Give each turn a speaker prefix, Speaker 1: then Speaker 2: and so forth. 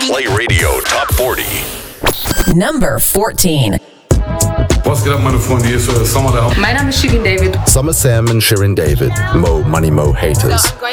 Speaker 1: Play Radio Top 40.
Speaker 2: Number 14.
Speaker 3: Was geht ab, meine Freunde? Hier ist Summer der
Speaker 4: Mein Name ist Shirin David.
Speaker 5: Summer Sam und Shirin David. Mo Money Mo Haters.